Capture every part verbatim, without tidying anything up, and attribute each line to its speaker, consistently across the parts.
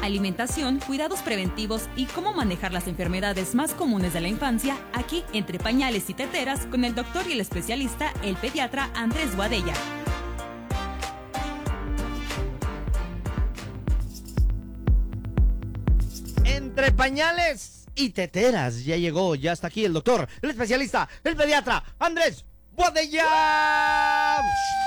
Speaker 1: alimentación, cuidados preventivos y cómo manejar las enfermedades más comunes de la infancia, aquí entre pañales y teteras con el doctor y el especialista, el pediatra Andrés Boadella.
Speaker 2: Entre pañales y teteras, ya llegó, ya está aquí el doctor, el especialista, el pediatra Andrés Boadella.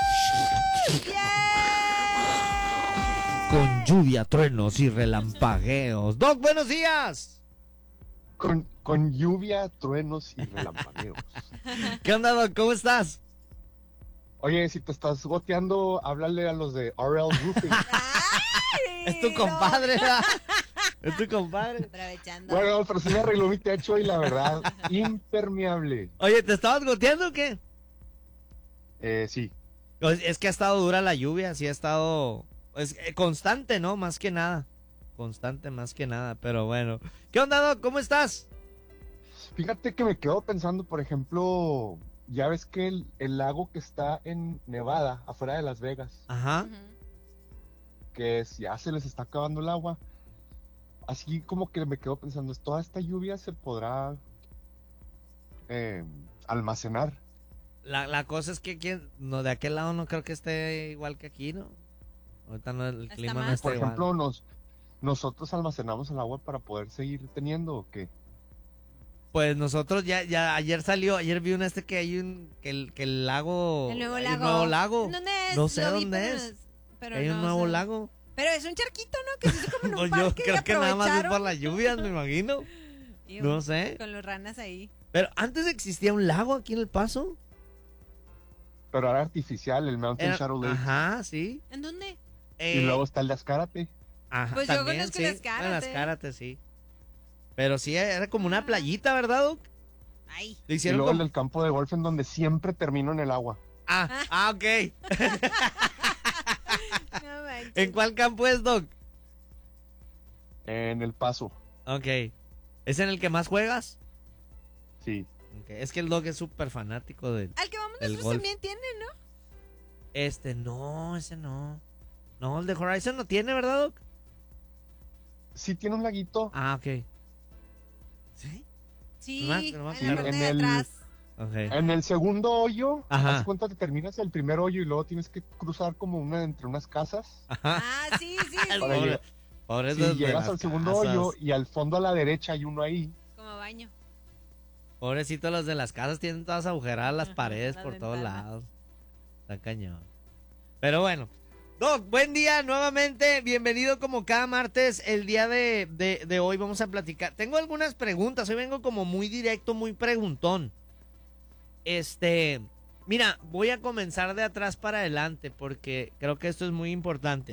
Speaker 2: Con lluvia, truenos y relampagueos. Doc, buenos días.
Speaker 3: Con, con lluvia, truenos y relampagueos.
Speaker 2: ¿Qué onda, Doc? ¿Cómo estás?
Speaker 3: Oye, si te estás goteando, háblale a los de R L Roofing.
Speaker 2: Es tu compadre, ¿verdad? Es tu compadre.
Speaker 4: Aprovechando.
Speaker 3: Bueno, pero sí me arregló mi techo y la verdad, impermeable.
Speaker 2: Oye, ¿te estabas goteando o qué?
Speaker 3: Eh, sí.
Speaker 2: Pues es que ha estado dura la lluvia, sí ha estado... Es eh, constante, ¿no? Más que nada. Constante más que nada, pero bueno. ¿Qué onda, Doc? ¿Cómo estás?
Speaker 3: Fíjate que me quedo pensando, por ejemplo, ya ves que el, el lago que está en Nevada, afuera de Las Vegas,
Speaker 2: Ajá.
Speaker 4: Uh-huh.
Speaker 3: que es, ya se les está acabando el agua, así como que me quedo pensando, ¿toda esta lluvia se podrá eh, almacenar?
Speaker 2: La, la cosa es que aquí, no, de aquel lado no creo que esté igual que aquí, ¿no? Ahorita no, el
Speaker 4: Está
Speaker 2: clima no
Speaker 4: más.
Speaker 2: está
Speaker 3: Por
Speaker 2: igual.
Speaker 3: ejemplo, nos, nosotros almacenamos el agua para poder seguir teniendo, ¿o qué?
Speaker 2: Pues nosotros ya, ya ayer salió, ayer vi un este que hay un, que el, que el lago,
Speaker 4: El nuevo
Speaker 2: hay
Speaker 4: lago.
Speaker 2: un nuevo lago.
Speaker 4: ¿Dónde es?
Speaker 2: No sé
Speaker 4: Lo vi,
Speaker 2: dónde
Speaker 4: pero-
Speaker 2: es.
Speaker 4: pero
Speaker 2: Hay un
Speaker 4: no
Speaker 2: nuevo
Speaker 4: sé.
Speaker 2: lago.
Speaker 4: Pero es un charquito, ¿no? Que se hizo como en un
Speaker 2: Pues yo
Speaker 4: parque y
Speaker 2: creo que nada más es
Speaker 4: aprovecharon.
Speaker 2: por las lluvias, me imagino.
Speaker 4: Y
Speaker 2: No
Speaker 4: un-
Speaker 2: sé.
Speaker 4: Con los ranas ahí.
Speaker 2: Pero antes existía un lago aquí en El Paso.
Speaker 3: Pero era artificial, el Mountain
Speaker 2: Era-
Speaker 3: Shadow Lake.
Speaker 2: Ajá, sí.
Speaker 4: ¿En dónde?
Speaker 2: Eh,
Speaker 3: Y luego está el de Azcárate.
Speaker 2: ajá,
Speaker 4: Pues yo
Speaker 2: también,
Speaker 4: conozco
Speaker 2: sí.
Speaker 4: las Azcárate.
Speaker 2: Bueno, las Azcárate, sí. Pero sí, era como una
Speaker 4: Ah.
Speaker 2: playita, ¿verdad, Doc?
Speaker 4: Ay.
Speaker 2: Lo
Speaker 3: Y
Speaker 2: hicieron
Speaker 3: luego el
Speaker 2: como...
Speaker 3: del campo de golf en donde siempre termino en el agua.
Speaker 2: Ah, ah, ok.
Speaker 4: No manches.
Speaker 2: ¿En cuál campo es, Doc?
Speaker 3: En El Paso,
Speaker 2: Ok. ¿Es en el que más juegas?
Speaker 3: sí.
Speaker 2: Ok, es que el Doc es súper fanático de...
Speaker 4: Al que vamos
Speaker 2: El
Speaker 4: nosotros
Speaker 2: golf.
Speaker 4: también tiene, ¿no?
Speaker 2: Este, no, ese no. No, el de Horizon no tiene, ¿verdad, Doc?
Speaker 3: Sí tiene un laguito.
Speaker 2: Ah, ok. ¿Sí?
Speaker 4: Sí,
Speaker 2: Nomás- nomás
Speaker 4: en la
Speaker 3: en-
Speaker 4: parte
Speaker 3: en
Speaker 4: de
Speaker 3: el-
Speaker 4: atrás.
Speaker 2: Ok.
Speaker 3: En el segundo hoyo,
Speaker 2: Ajá.
Speaker 3: haz cuenta que terminas el primer hoyo y luego tienes que cruzar como una entre unas casas.
Speaker 2: Ajá.
Speaker 4: Ah, sí, sí,
Speaker 2: El
Speaker 4: sí.
Speaker 3: Para
Speaker 2: pobre,
Speaker 3: llegar-
Speaker 2: pobre
Speaker 3: Si
Speaker 2: de- de
Speaker 3: llegas
Speaker 2: las
Speaker 3: al segundo
Speaker 2: casas.
Speaker 3: hoyo y al fondo a la derecha hay uno ahí.
Speaker 4: Como baño.
Speaker 2: Pobrecitos los de las casas, tienen todas agujeradas las
Speaker 4: Ajá,
Speaker 2: paredes
Speaker 4: las
Speaker 2: por todos
Speaker 4: ventanas.
Speaker 2: lados. Está cañón. Pero bueno. Doc, buen día nuevamente. Bienvenido como cada martes. El día de, de, de hoy vamos a platicar. Tengo algunas preguntas. Hoy vengo como muy directo, muy preguntón. Este, mira, voy a comenzar de atrás para adelante porque creo que esto es muy importante.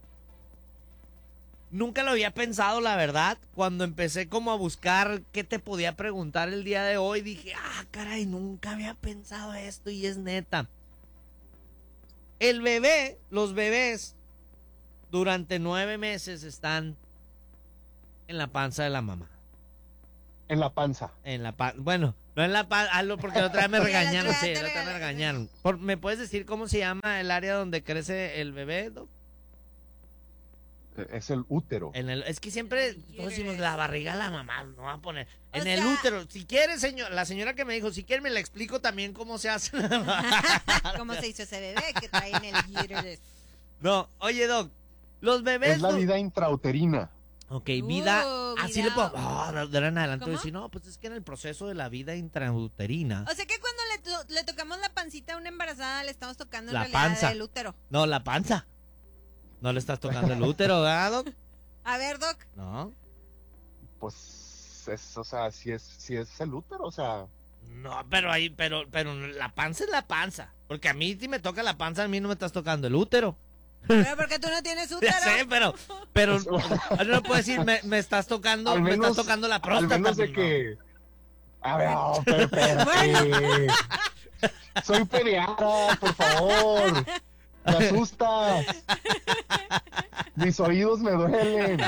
Speaker 2: Nunca lo había pensado, la verdad. Cuando empecé como a buscar qué te podía preguntar el día de hoy, dije, ah, caray, nunca había pensado esto y es neta. El bebé, los bebés, durante nueve meses están en la panza de la mamá.
Speaker 3: En la panza.
Speaker 2: En la panza, bueno, no en la panza, porque la otra vez me
Speaker 4: Sí, la
Speaker 2: regañaron,
Speaker 4: otra
Speaker 2: sí,
Speaker 4: vez
Speaker 2: la
Speaker 4: te
Speaker 2: otra vez me
Speaker 4: regañaron.
Speaker 2: regañaron. Por- ¿Me puedes decir cómo se llama el área donde crece el bebé, Doc?
Speaker 3: Eh, Es el útero.
Speaker 2: En el, es que siempre
Speaker 4: El
Speaker 2: todos decimos
Speaker 4: uterus.
Speaker 2: la barriga de la mamá, no va a poner.
Speaker 4: O
Speaker 2: En el
Speaker 4: sea-
Speaker 2: útero, si quieres, señor, la señora que me dijo, si quieres me la explico también cómo se hace.
Speaker 4: ¿Cómo se hizo ese bebé que trae en el uterus?
Speaker 2: No, oye, Doc, los bebés...
Speaker 3: Es la
Speaker 2: no-
Speaker 3: vida intrauterina.
Speaker 2: Ok, vida,
Speaker 4: Uh,
Speaker 2: así
Speaker 4: vida.
Speaker 2: le puedo... ah, de ahora en adelante voy a
Speaker 4: ¿Cómo?
Speaker 2: decir, no, pues es que en el proceso de la vida intrauterina...
Speaker 4: O sea que cuando le, to- le tocamos la pancita a una embarazada, le estamos tocando en
Speaker 2: La
Speaker 4: realidad
Speaker 2: panza.
Speaker 4: el útero.
Speaker 2: No, la panza. No le estás tocando el útero, ¿verdad, Doc?
Speaker 4: A ver, Doc.
Speaker 2: No.
Speaker 3: Pues es, o sea, si es, si es el útero, o sea,
Speaker 2: No, pero ahí, pero, pero la panza es la panza. Porque a mí si me toca la panza, a mí no me estás tocando el útero.
Speaker 4: Pero porque tú no tienes útero.
Speaker 2: Ya sé, pero, pero
Speaker 3: Pues,
Speaker 2: no puedo decir, me, me estás tocando,
Speaker 3: al
Speaker 2: me
Speaker 3: menos-
Speaker 2: estás tocando la
Speaker 3: al
Speaker 2: próstata.
Speaker 3: menos de
Speaker 2: pues, no.
Speaker 3: que... A ver, no, pero espérate. Soy pediatra, por favor. Me asustas. Mis oídos me duelen.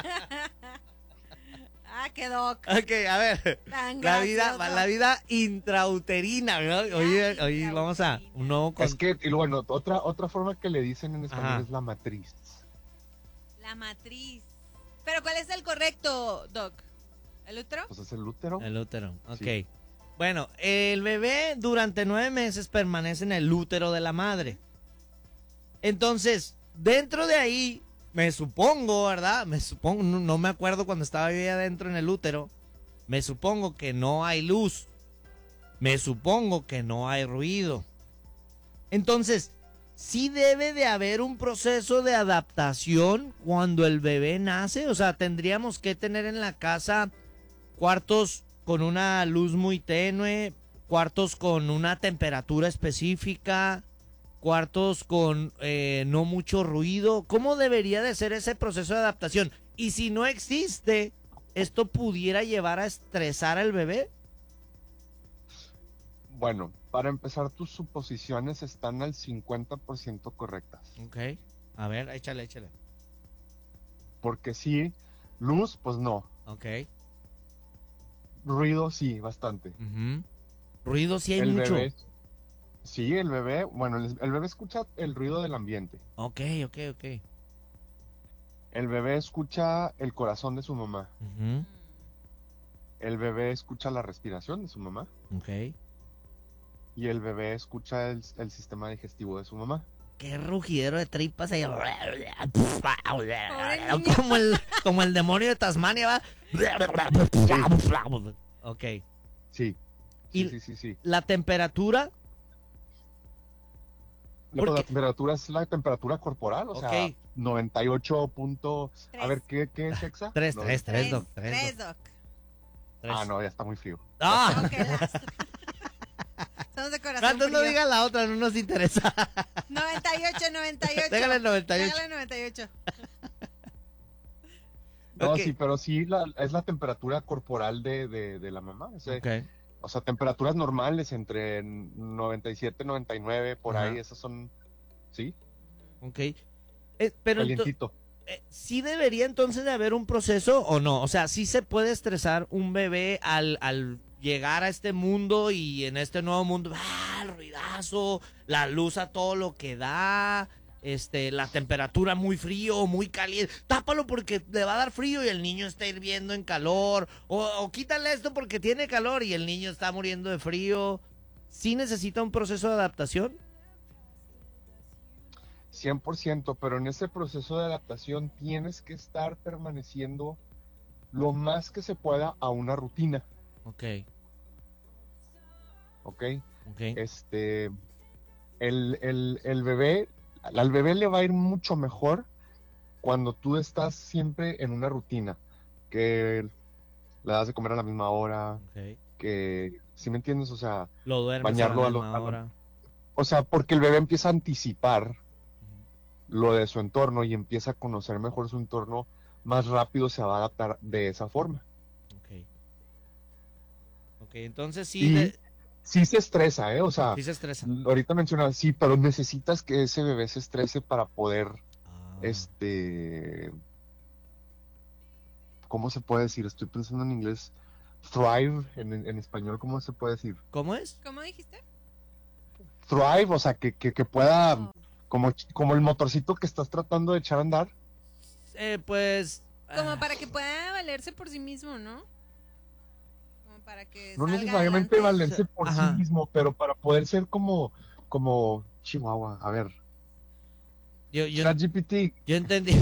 Speaker 4: Ah, qué Doc.
Speaker 2: Ok, a ver.
Speaker 4: Tan
Speaker 2: La vida,
Speaker 4: gracioso.
Speaker 2: la vida intrauterina, ¿no? Hoy, hoy vamos a un nuevo con...
Speaker 3: Es que, y bueno, otra, otra forma que le dicen en español
Speaker 2: Ajá.
Speaker 3: es la matriz.
Speaker 4: La matriz. Pero ¿cuál es el correcto, Doc? ¿El útero?
Speaker 3: Pues es el útero.
Speaker 2: El útero, ok.
Speaker 3: Sí.
Speaker 2: Bueno, el bebé durante nueve meses permanece en el útero de la madre. Entonces, dentro de ahí, me supongo, ¿verdad? Me supongo, no, no me acuerdo cuando estaba yo ahí adentro en el útero. Me supongo que no hay luz. Me supongo que no hay ruido. Entonces, sí debe de haber un proceso de adaptación cuando el bebé nace. O sea, tendríamos que tener en la casa cuartos con una luz muy tenue, cuartos con una temperatura específica, cuartos con eh, no mucho ruido. ¿Cómo debería de ser ese proceso de adaptación? Y si no existe, ¿esto pudiera llevar a estresar al bebé?
Speaker 3: Bueno, para empezar, tus suposiciones están al cincuenta por ciento correctas.
Speaker 2: Ok, a ver, échale, échale.
Speaker 3: Porque sí, luz, pues no.
Speaker 2: Ok.
Speaker 3: Ruido, sí, bastante.
Speaker 2: Uh-huh. Ruido sí hay
Speaker 3: el
Speaker 2: mucho.
Speaker 3: Bebé, sí, el bebé, bueno, el, el bebé escucha el ruido del ambiente.
Speaker 2: Ok, ok, ok.
Speaker 3: El bebé escucha el corazón de su mamá.
Speaker 2: Uh-huh.
Speaker 3: El bebé escucha la respiración de su mamá.
Speaker 2: Ok.
Speaker 3: Y el bebé escucha el, el sistema digestivo de su mamá.
Speaker 2: Qué rugidero de tripas ahí.
Speaker 4: niño.
Speaker 2: Como el, como el demonio de Tasmania, va. Ok.
Speaker 3: Sí.
Speaker 2: Y-
Speaker 3: Sí, sí, sí, sí.
Speaker 2: La temperatura.
Speaker 3: La
Speaker 2: Porque-
Speaker 3: temperatura es la temperatura corporal, o
Speaker 2: Ok.
Speaker 3: sea, noventa y ocho punto... A
Speaker 4: Tres.
Speaker 3: ver, ¿qué, qué es exa?
Speaker 2: Tres,
Speaker 3: No,
Speaker 2: tres, tres, doc.
Speaker 4: Tres,
Speaker 2: Tres,
Speaker 4: tres,
Speaker 2: doc.
Speaker 4: Doc.
Speaker 2: Tres.
Speaker 3: Ah, no, ya está muy frío.
Speaker 2: Ah,
Speaker 4: Ok, las- Somos de corazón
Speaker 2: ¿cuántos no
Speaker 4: frío.
Speaker 2: diga la otra? No nos interesa.
Speaker 4: noventa y ocho, noventa y ocho.
Speaker 2: Déjale el noventa y ocho.
Speaker 4: Déjale noventa y ocho.
Speaker 3: No,
Speaker 2: Ok.
Speaker 3: sí, pero sí la- es la temperatura corporal de, de, de la mamá. O sea,
Speaker 2: Ok.
Speaker 3: o sea, temperaturas normales entre noventa y siete, noventa y nueve, por
Speaker 2: Ajá.
Speaker 3: ahí, esas son... Sí,
Speaker 2: Ok. Eh, pero ento-
Speaker 3: calientito.
Speaker 2: eh, ¿sí debería entonces de haber un proceso o no? O sea, ¿sí se puede estresar un bebé al, al llegar a este mundo y en este nuevo mundo, ¡ah, el ruidazo, la luz a todo lo que da, este, la temperatura muy frío, muy caliente? Tápalo porque le va a dar frío y el niño está hirviendo en calor. O, o quítale esto porque tiene calor y el niño está muriendo de frío. ¿Sí necesita un proceso de adaptación?
Speaker 3: cien por ciento, pero en ese proceso de adaptación tienes que estar permaneciendo lo más que se pueda a una rutina,
Speaker 2: Ok,
Speaker 3: ¿ok?
Speaker 2: ok.
Speaker 3: Este, el, el, el bebé, al bebé le va a ir mucho mejor cuando tú estás siempre en una rutina, que le das de comer a la misma hora,
Speaker 2: Ok.
Speaker 3: que, ¿sí me entiendes? O sea,
Speaker 2: Lo duermes
Speaker 3: Bañarlo
Speaker 2: a
Speaker 3: a
Speaker 2: la
Speaker 3: lo-
Speaker 2: misma
Speaker 3: a lo-
Speaker 2: hora.
Speaker 3: o sea, porque el bebé empieza a anticipar lo de su entorno y empieza a conocer mejor su entorno, más rápido se va a adaptar de esa forma.
Speaker 2: Ok. Ok, entonces sí,
Speaker 3: Y-
Speaker 2: de-
Speaker 3: Sí se estresa, ¿eh? O sea,
Speaker 2: sí se estresa.
Speaker 3: ahorita mencionaba, sí, pero necesitas que ese bebé se estrese para poder,
Speaker 2: Ah,
Speaker 3: este, ¿cómo se puede decir? Estoy pensando en inglés, thrive, en, en español, ¿cómo se puede decir?
Speaker 2: ¿Cómo es?
Speaker 4: ¿Cómo dijiste?
Speaker 3: Thrive, o sea, que, que, que pueda,
Speaker 4: Oh.
Speaker 3: como, como el motorcito que estás tratando de echar a andar.
Speaker 2: Eh, pues...
Speaker 4: Como
Speaker 2: ah,
Speaker 4: para que pueda valerse por sí mismo, ¿no? Como para que
Speaker 3: No
Speaker 4: salga
Speaker 3: necesariamente
Speaker 4: adelante.
Speaker 3: valerse por
Speaker 2: Ajá.
Speaker 3: sí mismo, pero para poder ser como, como Chihuahua. A ver,
Speaker 2: Yo, yo,
Speaker 3: ChatGPT,
Speaker 2: yo entendí...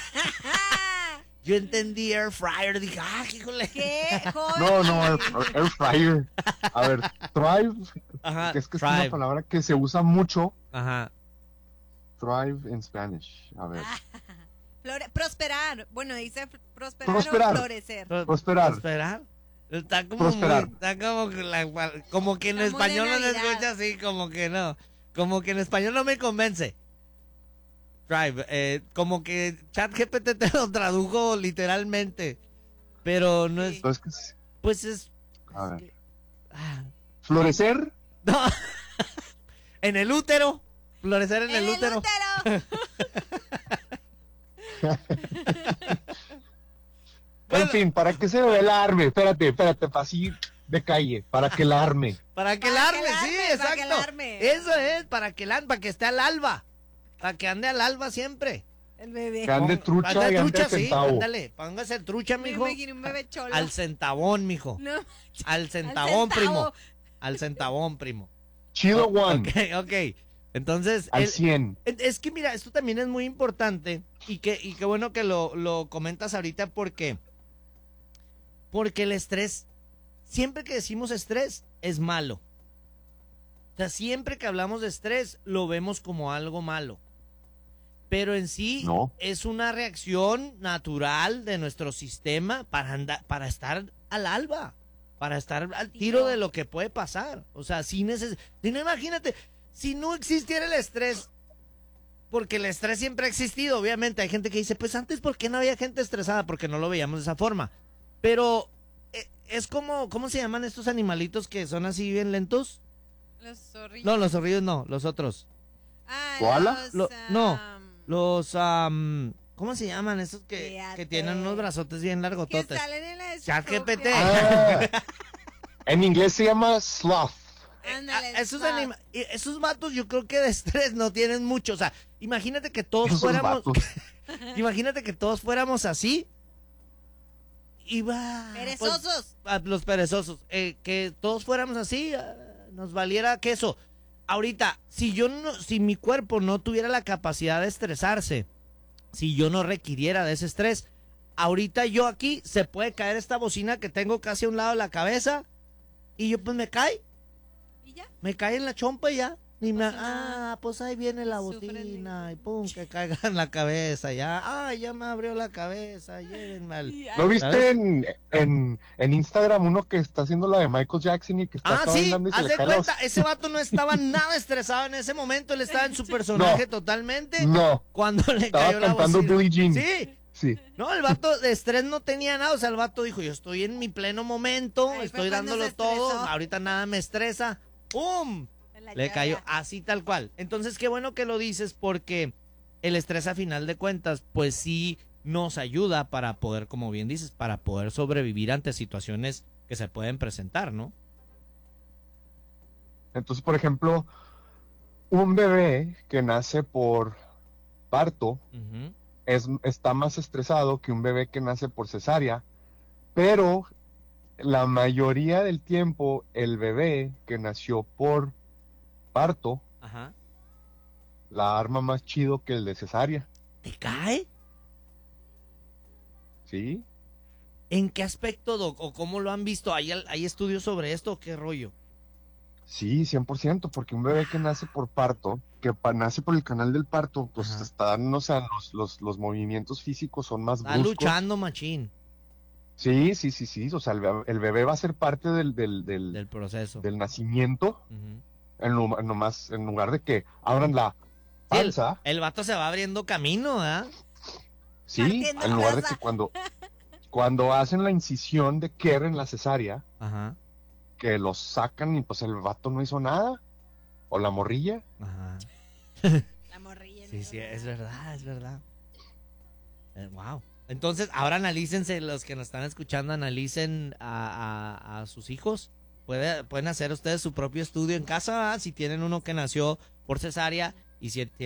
Speaker 2: Yo entendí air fryer, dije, ah, híjole.
Speaker 4: ¡Qué joven!
Speaker 3: no, no, air, air fryer. A ver, thrive,
Speaker 2: Ajá,
Speaker 3: que es que es
Speaker 2: thrive.
Speaker 3: una palabra que se usa mucho.
Speaker 2: Ajá.
Speaker 3: Thrive en Spanish. A ver,
Speaker 4: Flore- prosperar. Bueno, dice f- prosperar,
Speaker 3: Prosperar.
Speaker 4: o florecer.
Speaker 2: Pro-
Speaker 3: Prosperar.
Speaker 2: Prosperar. Está como
Speaker 3: Prosperar.
Speaker 2: muy- está como que, la- como que en
Speaker 4: Está muy de
Speaker 2: español no se
Speaker 4: Navidad.
Speaker 2: escucha así, como que no. Como que en español no me convence. Drive, eh, como que ChatGPT te lo tradujo literalmente. Pero no es,
Speaker 4: Sí.
Speaker 3: entonces, ¿qué es?
Speaker 2: pues es...
Speaker 3: A ver,
Speaker 2: ah,
Speaker 3: florecer,
Speaker 2: no. En el útero. Florecer en,
Speaker 4: ¡En
Speaker 2: el, útero.
Speaker 4: útero!
Speaker 2: Bueno,
Speaker 3: en fin, ¿para qué se ve el arme? Espérate, espérate, para así de calle, para que la arme.
Speaker 2: para que el
Speaker 4: Para que
Speaker 2: arme,
Speaker 4: el
Speaker 2: sí,
Speaker 4: arme, para que el
Speaker 2: exacto.
Speaker 4: arme.
Speaker 2: Eso es, para que el arme, para que esté al alba. Para que ande al alba siempre.
Speaker 4: El bebé.
Speaker 3: Que ande trucha
Speaker 2: Anda
Speaker 3: y ande
Speaker 2: trucha, sí,
Speaker 3: centavo.
Speaker 2: ándale, póngase trucha,
Speaker 4: Me
Speaker 2: mijo.
Speaker 4: imagino un bebé cholo.
Speaker 2: Al centavón, mijo.
Speaker 4: No,
Speaker 2: Al centavón,
Speaker 4: centavo.
Speaker 2: primo. Al centavón, primo.
Speaker 3: Chido
Speaker 2: Oh,
Speaker 3: one.
Speaker 2: Ok, ok. Entonces,
Speaker 3: Al
Speaker 2: el-
Speaker 3: cien.
Speaker 2: es que mira, esto también es muy importante y que y qué bueno que lo, lo comentas ahorita porque porque el estrés, siempre que decimos estrés, es malo. O sea, siempre que hablamos de estrés, lo vemos como algo malo. Pero en sí
Speaker 3: No.
Speaker 2: es una reacción natural de nuestro sistema para andar, para estar al alba, para estar al tiro de lo que puede pasar. O sea, si neces si no, imagínate, si no existiera el estrés, porque el estrés siempre ha existido, obviamente. Hay gente que dice, pues antes, ¿por qué no había gente estresada? Porque no lo veíamos de esa forma. Pero eh, es como, ¿cómo se llaman estos animalitos que son así bien lentos?
Speaker 4: Los zorrillos.
Speaker 2: No, los zorrillos no, los otros.
Speaker 4: Ah,
Speaker 3: ¿Koala?
Speaker 4: los,
Speaker 2: Lo- no.
Speaker 4: am,
Speaker 2: Los, am, ¿cómo se llaman estos que,
Speaker 4: Fíjate.
Speaker 2: que tienen unos brazotes bien
Speaker 4: que
Speaker 2: largototes?
Speaker 4: salen en la
Speaker 2: ChatGPT.
Speaker 4: Discopia.
Speaker 3: Ah, en inglés se llama sloth.
Speaker 4: Ándale,
Speaker 2: Ah, esos,
Speaker 4: va.
Speaker 2: anima- y esos vatos yo creo que de estrés no tienen mucho. O sea, imagínate que todos
Speaker 3: Esos
Speaker 2: fuéramos,
Speaker 3: vatos.
Speaker 2: imagínate que todos fuéramos así. Y va. pues,
Speaker 4: Perezosos.
Speaker 2: a los perezosos, eh, que todos fuéramos así, ah, nos valiera queso. Ahorita, si yo no, si mi cuerpo no tuviera la capacidad de estresarse, si yo no requiriera de ese estrés, ahorita yo aquí se puede caer esta bocina que tengo casi a un lado de la cabeza y yo pues me cae,
Speaker 4: ¿Y ya?
Speaker 2: me cae en la chompa y ya. Y me,
Speaker 4: Pues nada.
Speaker 2: ah, pues ahí viene la
Speaker 4: Sufren de-
Speaker 2: bocina y pum, que caiga en la cabeza ya. Ah, ya me abrió la cabeza, llévenme al...
Speaker 4: Y-
Speaker 3: ¿No
Speaker 4: ay,
Speaker 3: viste
Speaker 2: ¿Sabes?
Speaker 3: en, en, en Instagram uno que está haciendo la de Michael Jackson y que está
Speaker 2: Ah,
Speaker 3: acá
Speaker 2: sí,
Speaker 3: bailando y se
Speaker 2: haz
Speaker 3: le
Speaker 2: de
Speaker 3: cae la
Speaker 2: cuenta, ese vato no estaba nada estresado en ese momento, él estaba en su personaje
Speaker 3: No.
Speaker 2: totalmente
Speaker 3: No,
Speaker 2: cuando le
Speaker 3: estaba
Speaker 2: cayó la
Speaker 3: cantando
Speaker 2: bocina.
Speaker 3: Billie Jean.
Speaker 2: Sí,
Speaker 3: Sí.
Speaker 2: no, el vato de estrés no tenía nada, o sea, el vato dijo, yo estoy en mi pleno momento,
Speaker 4: Ahí fue
Speaker 2: estoy
Speaker 4: cuando
Speaker 2: dándolo
Speaker 4: se
Speaker 2: todo,
Speaker 4: estresó.
Speaker 2: ahorita nada me estresa, ¡pum!
Speaker 4: en la
Speaker 2: Le
Speaker 4: llave.
Speaker 2: cayó así tal cual. Entonces, qué bueno que lo dices porque el estrés a final de cuentas, pues sí nos ayuda para poder, como bien dices, para poder sobrevivir ante situaciones que se pueden presentar, ¿no?
Speaker 3: Entonces, por ejemplo, un bebé que nace por parto
Speaker 2: Ujú.
Speaker 3: es, está más estresado que un bebé que nace por cesárea, pero la mayoría del tiempo el bebé que nació por parto
Speaker 2: Ajá.
Speaker 3: la arma más chido que el de cesárea,
Speaker 2: ¿Te cae?
Speaker 3: ¿sí?
Speaker 2: ¿En qué aspecto, Doc? ¿O cómo lo han visto? ¿Hay, al- hay estudios sobre esto o qué rollo?
Speaker 3: Sí, cien por ciento, porque un bebé que nace por parto, que pa- nace por el canal del parto, pues
Speaker 2: Ajá.
Speaker 3: está dando, o sea, los, los, los movimientos físicos son más
Speaker 2: Está
Speaker 3: bruscos.
Speaker 2: luchando, machín,
Speaker 3: Sí, sí, sí, sí, o sea, el, be- el bebé va a ser parte del, del, del,
Speaker 2: del proceso.
Speaker 3: del nacimiento,
Speaker 2: Ujú.
Speaker 3: en, lu- nomás, en lugar de que abran la
Speaker 2: Sí, el,
Speaker 3: panza,
Speaker 2: el vato se va abriendo camino, ¿ah?
Speaker 3: sí,
Speaker 4: Partiendo
Speaker 3: en lugar de
Speaker 4: plaza.
Speaker 3: que cuando, cuando hacen la incisión de Kerr en la cesárea,
Speaker 2: Ajá,
Speaker 3: que los sacan y pues el vato no hizo nada, o la morrilla.
Speaker 2: ajá.
Speaker 4: La morrilla.
Speaker 2: Sí,
Speaker 4: no
Speaker 2: sí,
Speaker 4: hizo
Speaker 2: es
Speaker 4: nada.
Speaker 2: verdad, es verdad. Eh, wow. Entonces, ahora analícense, los que nos están escuchando, analicen a, a- a sus hijos. Puede- pueden hacer ustedes su propio estudio en casa, ¿verdad? Si tienen uno que nació por cesárea y si